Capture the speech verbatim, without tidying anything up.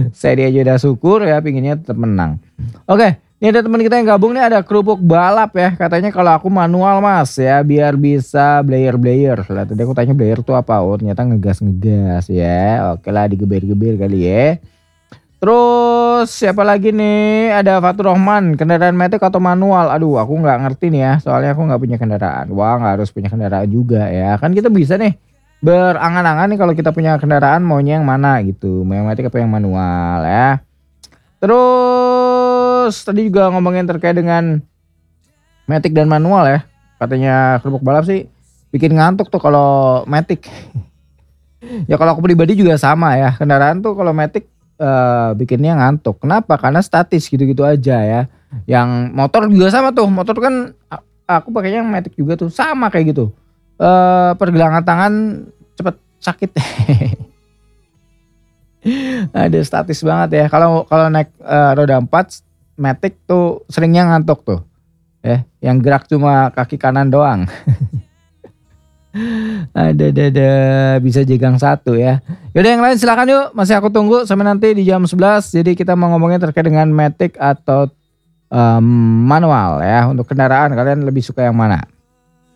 Saya aja udah syukur ya, pinginnya tetap menang. Oke, ini ada teman kita yang gabung nih, ada kerupuk balap ya. Katanya kalau aku manual mas ya, biar bisa blayer-blayer. Lah tadi aku tanya blayer tuh apa? Oh ternyata ngegas-ngegas ya. Oke lah, digeber-geber kali ya. Terus siapa lagi nih? Ada Fatur Rahman, kendaraan matic atau manual? Aduh, aku nggak ngerti nih ya. Soalnya aku nggak punya kendaraan. Wah, nggak harus punya kendaraan juga ya. Kan kita bisa nih berangan-angan nih kalau kita punya kendaraan maunya yang mana gitu. Mau yang matic apa yang manual ya. Terus tadi juga ngomongin terkait dengan matic dan manual ya. Katanya kerupuk balap sih bikin ngantuk tuh kalau matic. Ya kalau aku pribadi juga sama ya. Kendaraan tuh kalau matic eh, bikinnya ngantuk. Kenapa? Karena statis gitu-gitu aja ya. Yang motor juga sama tuh. Motor kan a- aku pakainya yang matic juga tuh sama kayak gitu. Eh pergelangan tangan cepet sakit. Ada statis banget ya. Kalau kalau naik eh, roda empat matic tuh seringnya ngantuk tuh. Ya, yang gerak cuma kaki kanan doang. Ada ada ada bisa jegang satu ya. Yaudah yang lain silakan yuk. Masih aku tunggu sampai nanti di jam sebelas. Jadi kita mau ngomongin terkait dengan matic atau em, manual ya. Untuk kendaraan kalian lebih suka yang mana?